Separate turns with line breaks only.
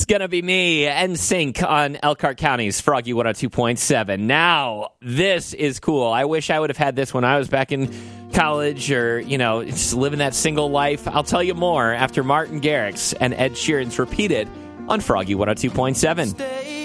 gonna be me, NSYNC on Elkhart County's Froggy 102.7. Now, this is cool. I wish I would have had this when I was back in college or, just living that single life. I'll tell you more after Martin Garrix and Ed Sheeran's Repeated on Froggy 102.7.